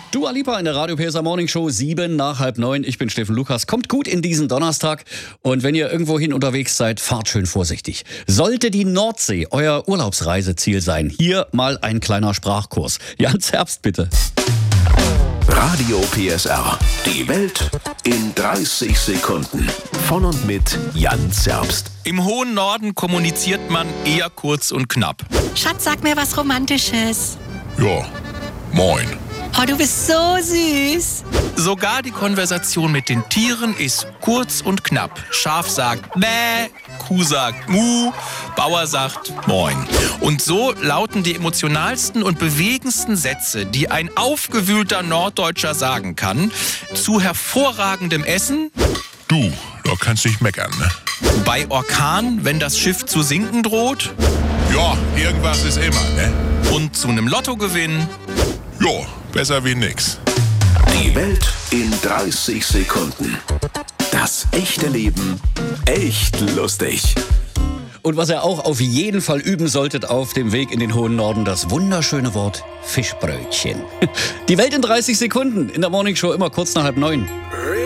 Dua Lipa in der Radio PSA Morning Show, 7 nach halb 9. Ich bin Steffen Lukas. Kommt gut in diesen Donnerstag. Und wenn ihr irgendwohin unterwegs seid, fahrt schön vorsichtig. Sollte die Nordsee euer Urlaubsreiseziel sein, hier mal ein kleiner Sprachkurs. Jan Zerbst, bitte. Radio PSR. Die Welt in 30 Sekunden. Von und mit Jan Zerbst. Im hohen Norden kommuniziert man eher kurz und knapp. Schatz, sag mir was Romantisches. Ja, moin. Oh, du bist so süß. Sogar die Konversation mit den Tieren ist kurz und knapp. Schaf sagt Bäh, Kuh sagt Mu, Bauer sagt Moin. Und so lauten die emotionalsten und bewegendsten Sätze, die ein aufgewühlter Norddeutscher sagen kann, zu hervorragendem Essen. Du, da kannst nicht meckern, ne? Bei Orkan, wenn das Schiff zu sinken droht. Ja, irgendwas ist immer, ne? Und zu einem Lottogewinn. Ja, besser wie nix. Die Welt in 30 Sekunden. Das echte Leben echt lustig. Und was ihr auch auf jeden Fall üben solltet auf dem Weg in den hohen Norden, das wunderschöne Wort Fischbrötchen. Die Welt in 30 Sekunden in der Morning Show immer kurz nach halb 9.